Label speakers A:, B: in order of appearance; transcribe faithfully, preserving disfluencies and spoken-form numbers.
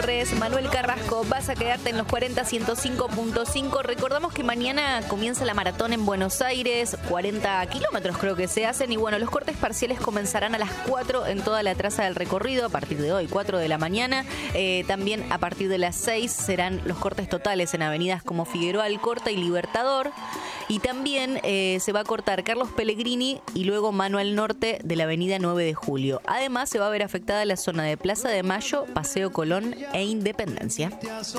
A: Gutiérrez, Manuel Carrasco, vas a quedarte en los cuarenta ciento cinco punto cinco. Recordamos que mañana comienza la maratón en Buenos Aires, cuarenta kilómetros creo que se hacen, y bueno, los cortes parciales comenzarán a las cuatro en toda la traza del recorrido, a partir de hoy, cuatro de la mañana. Eh, también a partir de las seis serán los cortes totales en avenidas como Figueroa Alcorta y Libertador. Y también eh, se va a cortar Carlos Pellegrini y luego mano al norte de la avenida nueve de julio. Además, se va a ver afectada la zona de Plaza de Mayo, Paseo Colón e Independencia.